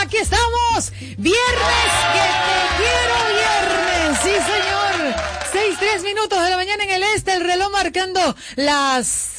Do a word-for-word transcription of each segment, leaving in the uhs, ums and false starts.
aquí estamos. Viernes, que te quiero viernes. Sí, señor. Seis, tres minutos de la mañana en el este, el reloj marcando las...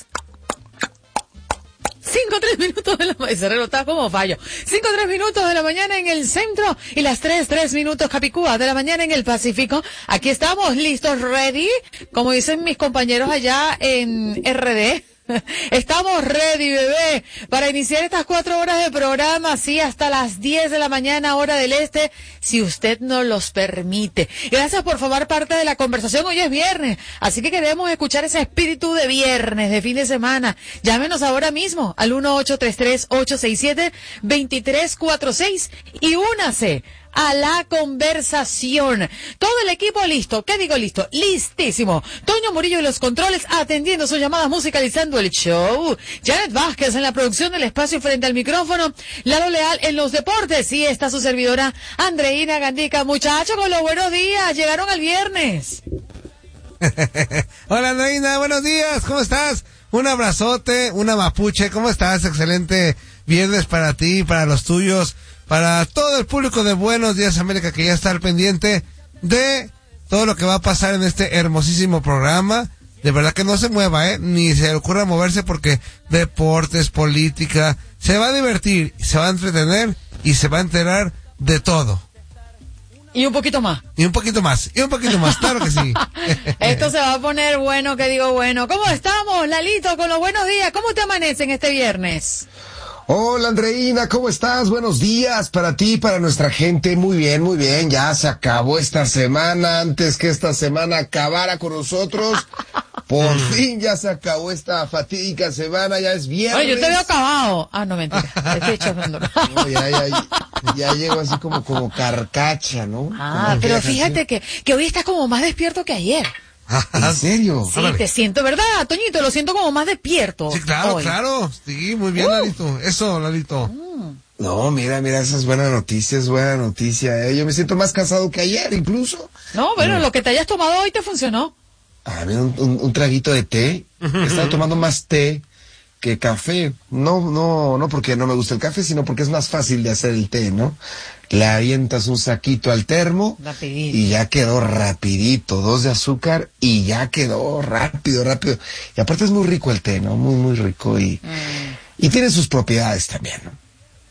Cinco, tres minutos de la mañana, ese reloj está como fallo. Cinco, tres minutos de la mañana en el centro y las tres, tres minutos Capicúa de la mañana en el Pacífico. Aquí estamos listos, ready, como dicen mis compañeros allá en R D. Estamos ready, bebé, para iniciar estas cuatro horas de programa, sí, hasta las diez de la mañana, hora del este, si usted nos los permite. Gracias por formar parte de la conversación. Hoy es viernes, así que queremos escuchar ese espíritu de viernes, de fin de semana. Llámenos ahora mismo al uno ocho tres tres, ocho seis siete, dos tres cuatro seis y únase a la conversación. Todo el equipo listo. ¿Qué digo listo? Listísimo. Toño Murillo en los controles, atendiendo sus llamadas, musicalizando el show. Janet Vázquez en la producción del espacio frente al micrófono. Lalo Leal en los deportes. Y está su servidora, Andreina Gandica. Muchachos, con los buenos días. Llegaron al viernes. Hola, Andreina. Buenos días. ¿Cómo estás? Un abrazote, una mapuche. ¿Cómo estás? Excelente viernes para ti, para los tuyos, para todo el público de Buenos Días América, que ya está al pendiente de todo lo que va a pasar en este hermosísimo programa. De verdad que no se mueva, ¿eh? Ni se le ocurra moverse, porque deportes, política, se va a divertir, se va a entretener y se va a enterar de todo. Y un poquito más. Y un poquito más, y un poquito más, claro que sí. Esto se va a poner bueno, que digo bueno. ¿Cómo estamos, Lalito, con los buenos días? ¿Cómo te amanecen este viernes? Hola, Andreina, ¿cómo estás? Buenos días para ti, para nuestra gente. Muy bien, muy bien. Ya se acabó esta semana. Antes que esta semana acabara con nosotros, por fin ya se acabó esta fatídica semana. Ya es viernes. Oye, yo te veo acabado. Ah, no, mentira. Estoy echando. No, ya, ya, ya, ya llego así como, como carcacha, ¿no? Ah, como pero vieja, fíjate así. que, que hoy estás como más despierto que ayer. ¿En serio? Sí, te siento, ¿verdad, Toñito? Lo siento como más despierto. Sí, claro, hoy. claro. Sí, muy bien, uh. Lalito. Eso, Lalito. Mm. No, mira, mira, esa es buena noticia, es buena noticia. ¿eh? Yo me siento más cansado que ayer, incluso. No, bueno, Mm. lo que te hayas tomado hoy te funcionó. Ah, mira, un, un, un traguito de té. He estado tomando más té que café. No, no, no porque no me gusta el café, sino porque es más fácil de hacer el té, ¿no? Le avientas un saquito al termo Rapidito. y ya quedó rapidito, dos de azúcar y ya quedó rápido, rápido. Y aparte es muy rico el té, ¿no? Muy, muy rico y, mm. y tiene sus propiedades también, ¿no?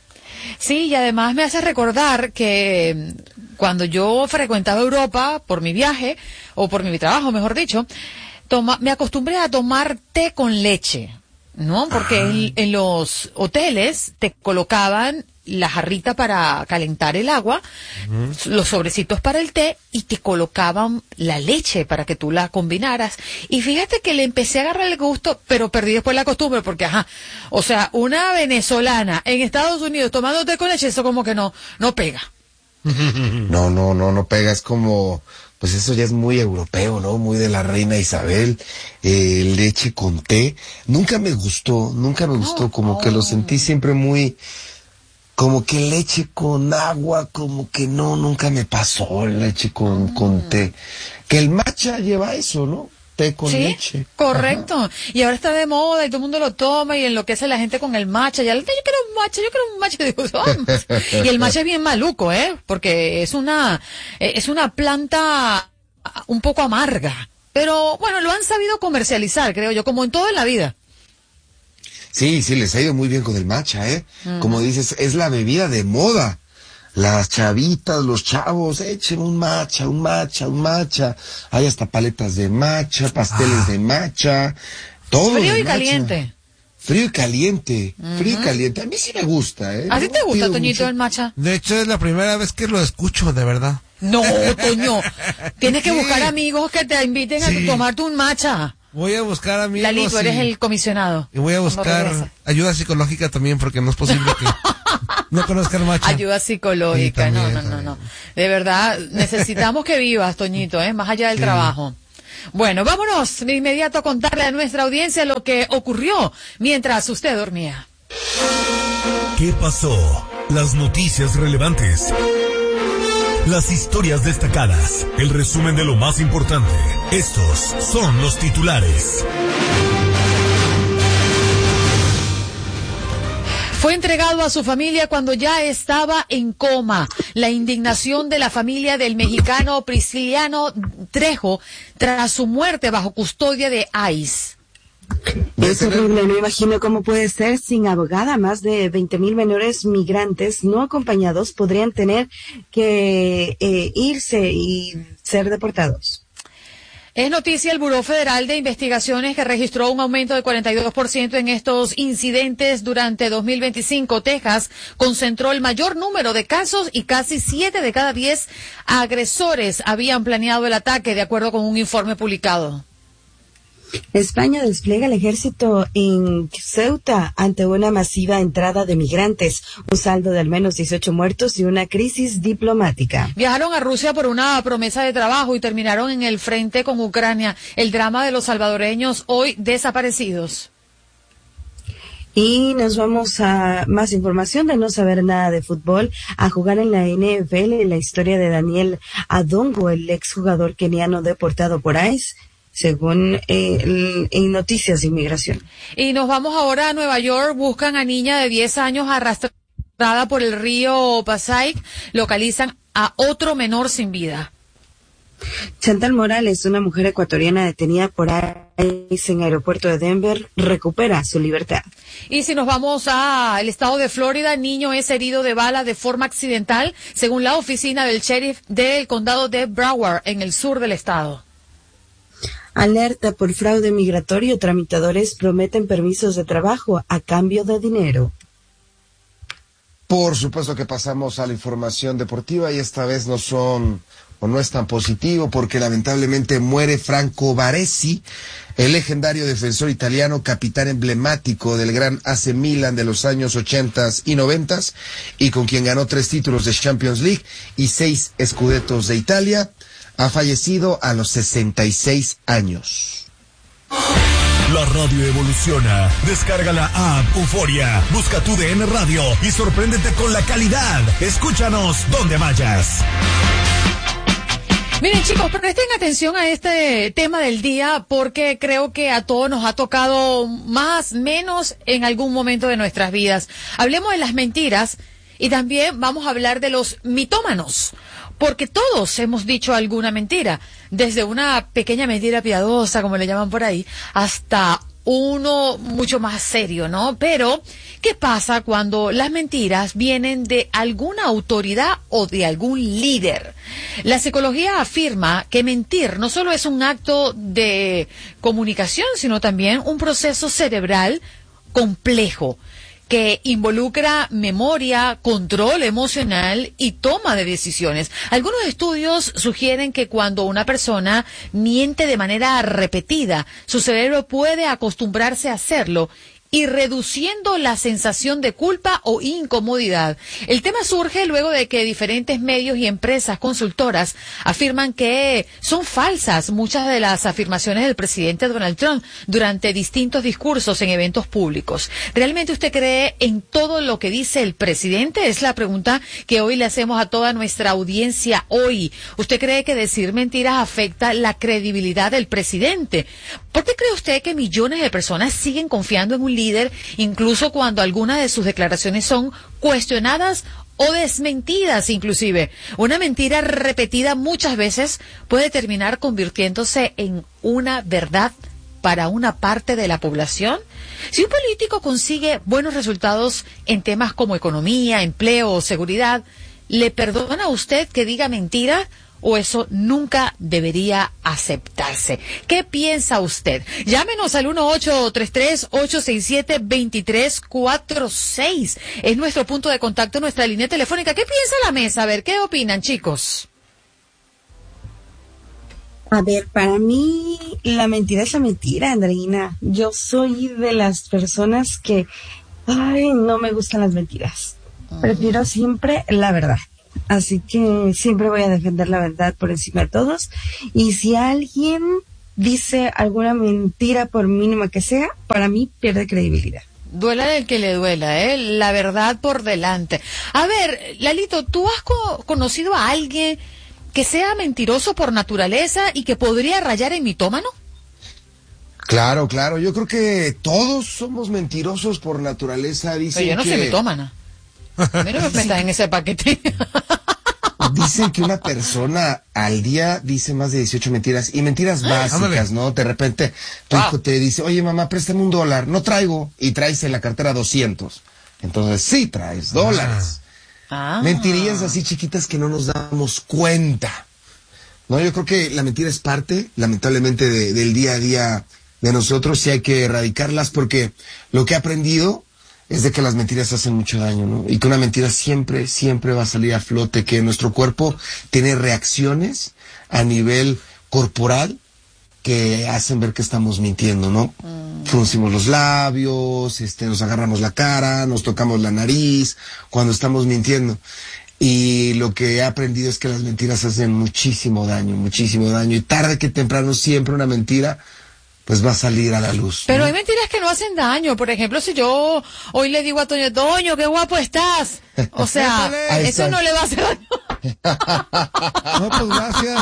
Sí, y además me hace recordar que cuando yo frecuentaba Europa por mi viaje, o por mi trabajo, mejor dicho, toma, me acostumbré a tomar té con leche, ¿no? Porque en, en los hoteles te colocaban la jarrita para calentar el agua, uh-huh. los sobrecitos para el té, y te colocaban la leche para que tú la combinaras. Y fíjate que le empecé a agarrar el gusto, pero perdí después la costumbre, porque ajá, o sea, una venezolana en Estados Unidos tomando té con leche, eso como que no, no pega. No, no, no, no pega, es como, pues eso ya es muy europeo, ¿no? Muy de la reina Isabel, eh, leche con té. Nunca me gustó, nunca me gustó, oh, como oh. que lo sentí siempre muy... Como que leche con agua, como que no, nunca me pasó leche con, mm. con té. Que el matcha lleva eso, ¿no? Té con ¿Sí? leche. Correcto. Ajá. Y ahora está de moda y todo el mundo lo toma y enloquece la gente con el matcha. Ya, yo quiero un matcha, yo quiero un matcha. Digo, oh. Y el matcha es bien maluco, ¿eh? Porque es una, es una planta un poco amarga. Pero bueno, lo han sabido comercializar, creo yo, como en todo en la vida. Sí, sí, les ha ido muy bien con el matcha, ¿eh? Uh-huh. Como dices, es la bebida de moda. Las chavitas, los chavos, echen un matcha, un matcha, un matcha. Hay hasta paletas de matcha, pasteles ah. de matcha, todo. Frío de y matcha. Caliente. Frío y caliente, uh-huh. frío y caliente. A mí sí me gusta, ¿eh? ¿A ti te gusta, Pido Toñito, mucho. el matcha? De hecho, es la primera vez que lo escucho, de verdad. No, Toño. Tienes que buscar amigos que te inviten sí. a tomarte un matcha. Voy a buscar amigos. Lalito, eres y, el comisionado. Y voy a buscar ayuda psicológica también, porque no es posible que no conozcan matcha. Ayuda psicológica, sí, también, no, no, no, no. De verdad, necesitamos que vivas, Toñito, ¿eh? Más allá del sí. trabajo. Bueno, vámonos de inmediato a contarle a nuestra audiencia lo que ocurrió mientras usted dormía. ¿Qué pasó? Las noticias relevantes. Las historias destacadas, el resumen de lo más importante. Estos son los titulares. Fue entregado a su familia cuando ya estaba en coma. La indignación de la familia del mexicano Prisciliano Trejo tras su muerte bajo custodia de ICE. Es horrible, no imagino cómo puede ser sin abogada. Más de veinte mil menores migrantes no acompañados podrían tener que eh, irse y ser deportados. Es noticia el Buró Federal de Investigaciones que registró un aumento de cuarenta y dos por ciento en estos incidentes durante dos mil veinticinco. Texas concentró el mayor número de casos y casi siete de cada diez agresores habían planeado el ataque, de acuerdo con un informe publicado. España despliega el ejército en Ceuta ante una masiva entrada de migrantes, un saldo de al menos dieciocho muertos y una crisis diplomática. Viajaron a Rusia por una promesa de trabajo y terminaron en el frente con Ucrania. El drama de los salvadoreños hoy desaparecidos. Y nos vamos a más información de no saber nada de fútbol, a jugar en la N F L, la historia de Daniel Adongo, el exjugador keniano deportado por ICE. Según eh, en Noticias de Inmigración. Y nos vamos ahora a Nueva York. Buscan a niña de diez años arrastrada por el río Passaic. Localizan a otro menor sin vida. Chantal Morales, una mujer ecuatoriana detenida por ICE en el aeropuerto de Denver, recupera su libertad. Y si nos vamos al estado de Florida, niño es herido de bala de forma accidental, según la oficina del sheriff del condado de Broward, en el sur del estado. Alerta por fraude migratorio, tramitadores prometen permisos de trabajo a cambio de dinero. Por supuesto que pasamos a la información deportiva y esta vez no son o no es tan positivo porque lamentablemente muere Franco Baresi, el legendario defensor italiano, capitán emblemático del gran A C Milan de los años ochentas y noventas y con quien ganó tres títulos de Champions League y seis Scudettos de Italia. Ha fallecido a los sesenta y seis años. La radio evoluciona. Descarga la app Euforia. Busca tu D N Radio y sorpréndete con la calidad. Escúchanos donde vayas. Miren, chicos, presten atención a este tema del día porque creo que a todos nos ha tocado más, menos en algún momento de nuestras vidas. Hablemos de las mentiras y también vamos a hablar de los mitómanos. Porque todos hemos dicho alguna mentira, desde una pequeña mentira piadosa, como le llaman por ahí, hasta uno mucho más serio, ¿no? Pero, ¿qué pasa cuando las mentiras vienen de alguna autoridad o de algún líder? La psicología afirma que mentir no solo es un acto de comunicación, sino también un proceso cerebral complejo, que involucra memoria, control emocional y toma de decisiones. Algunos estudios sugieren que cuando una persona miente de manera repetida, su cerebro puede acostumbrarse a hacerlo y reduciendo la sensación de culpa o incomodidad. El tema surge luego de que diferentes medios y empresas consultoras afirman que son falsas muchas de las afirmaciones del presidente Donald Trump durante distintos discursos en eventos públicos. ¿Realmente usted cree en todo lo que dice el presidente? Es la pregunta que hoy le hacemos a toda nuestra audiencia hoy. ¿Usted cree que decir mentiras afecta la credibilidad del presidente? ¿Por qué cree usted que millones de personas siguen confiando en un líder, incluso cuando algunas de sus declaraciones son cuestionadas o desmentidas inclusive? Una mentira repetida muchas veces puede terminar convirtiéndose en una verdad para una parte de la población. Si un político consigue buenos resultados en temas como economía, empleo o seguridad, ¿le perdona a usted que diga mentira? ¿O eso nunca debería aceptarse? ¿Qué piensa usted? Llámenos al uno ocho tres tres, ocho seis siete, dos tres cuatro seis. Es nuestro punto de contacto, nuestra línea telefónica. ¿Qué piensa la mesa? A ver, ¿qué opinan, chicos? A ver, para mí la mentira es la mentira, Andreina. Yo soy de las personas que, ay, no me gustan las mentiras. Prefiero siempre la verdad. Así que siempre voy a defender la verdad por encima de todos. Y si alguien dice alguna mentira, por mínima que sea, para mí pierde credibilidad. Duela del que le duela, ¿eh? La verdad por delante. A ver, Lalito, ¿tú has co- conocido a alguien que sea mentiroso por naturaleza y que podría rayar en mitómano? Claro, claro. Yo creo que todos somos mentirosos por naturaleza. Dicen Pero yo no que... soy mitómana. A mí no me metas en ese paquete. Dicen que una persona al día dice más de dieciocho mentiras, y mentiras básicas, Ándale. ¿no? De repente tu Wow. hijo te dice, oye mamá, préstame un dólar, no traigo, y traes en la cartera doscientos. Entonces sí traes dólares. Ah. Mentirillas así chiquitas que no nos damos cuenta. No, yo creo que la mentira es parte, lamentablemente, de- del día a día de nosotros, y hay que erradicarlas, porque lo que he aprendido es de que las mentiras hacen mucho daño, ¿no? Y que una mentira siempre, siempre va a salir a flote, que nuestro cuerpo tiene reacciones a nivel corporal que hacen ver que estamos mintiendo, ¿no? Mm. Fruncimos los labios, este, nos agarramos la cara, nos tocamos la nariz cuando estamos mintiendo. Y lo que he aprendido es que las mentiras hacen muchísimo daño, muchísimo daño. Y tarde que temprano siempre una mentira pues va a salir a la luz, Pero ¿no? hay mentiras que no hacen daño. Por ejemplo, si yo hoy le digo a Toño, Toño, qué guapo estás. O sea, Ahí eso está. no le va a hacer daño. No, pues gracias.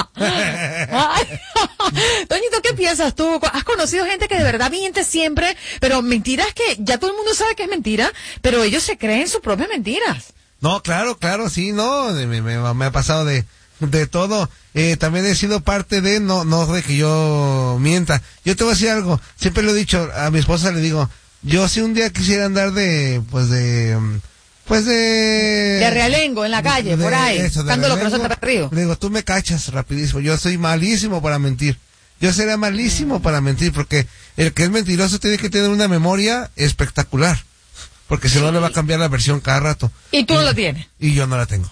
Ay. Toñito, ¿qué piensas tú? ¿Has conocido gente que de verdad miente siempre, pero mentiras que ya todo el mundo sabe que es mentira, pero ellos se creen sus propias mentiras? No, claro, claro, sí, no, me, me, me ha pasado de, de todo. Eh, también he sido parte de, no, no de que yo mienta. Yo te voy a decir algo, siempre lo he dicho, a mi esposa le digo, yo si un día quisiera andar de, pues de, pues de... De realengo en la calle, de- por ahí, eso, de buscando lo que no se realengo, te río. Le digo, tú me cachas rapidísimo, yo soy malísimo para mentir. Yo sería malísimo para mentir, porque el que es mentiroso tiene que tener una memoria espectacular, porque si no le va a cambiar la versión cada rato. Y tú no lo tienes. Y yo no la tengo.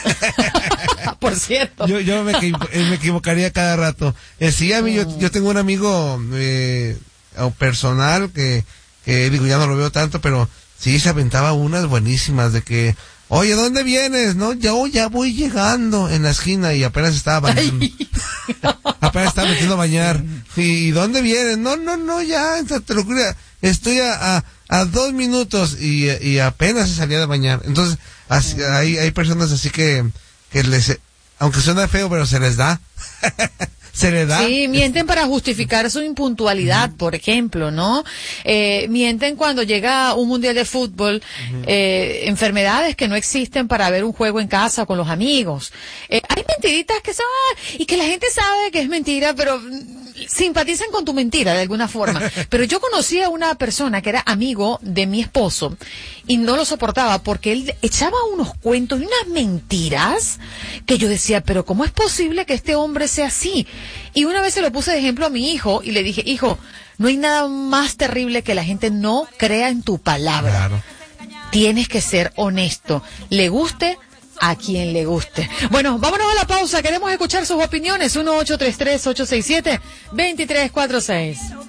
Por cierto. Yo, yo me, equivo- eh, me equivocaría cada rato. Eh, sí, a mí, yo, yo tengo un amigo eh, o personal que, que, digo, ya no lo veo tanto, pero sí se aventaba unas buenísimas de que, oye, ¿dónde vienes? No, ya, oh, ya voy llegando en la esquina, y apenas estaba bañando. Apenas estaba metiendo a bañar. ¿Y, y dónde vienes? No, no, no, ya, te lo juro, estoy a, a, a dos minutos y, y apenas se salía de bañar. Entonces, así, hay, hay personas así que, que les, aunque suena feo, pero se les da. Se les da. Sí, mienten para justificar su impuntualidad, por ejemplo, ¿no? Eh, mienten cuando llega un mundial de fútbol, eh, enfermedades que no existen para ver un juego en casa con los amigos. Eh, hay mentiritas que son, ah, y que la gente sabe que es mentira, pero mm, simpatizan con tu mentira de alguna forma. Pero yo conocí a una persona que era amigo de mi esposo y no lo soportaba porque él echaba unos cuentos y unas mentiras que yo decía, pero ¿cómo es posible que este hombre sea así? Y una vez se lo puse de ejemplo a mi hijo y le dije, hijo, no hay nada más terrible que la gente no crea en tu palabra. Claro. Tienes que ser honesto, le guste a quien le guste. Bueno, vámonos a la pausa, queremos escuchar sus opiniones. uno ocho tres tres, ocho seis siete, dos tres cuatro seis.